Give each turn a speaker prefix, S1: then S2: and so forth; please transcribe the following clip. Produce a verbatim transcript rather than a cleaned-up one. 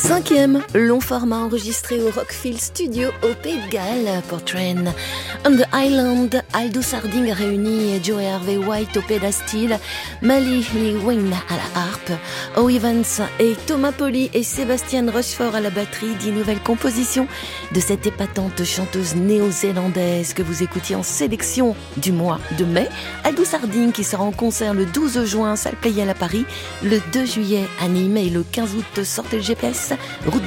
S1: Cinquième long format enregistré au Rockfield Studio au Pays de Galles pour Train on the Island. Aldous Harding a réuni Joe Harvey White au pédastil, Mally Lee Wynn à la harpe, Howe Evans et Thomas Polly et Sébastien Rochefort à la batterie. Dix nouvelles compositions de cette épatante chanteuse néo-zélandaise que vous écoutiez en sélection du mois de mai. Aldous Harding qui sera en concert le douze juin, salle Playel à Paris, le deux juillet à Nîmes et le quinze août, sortez le G P S, route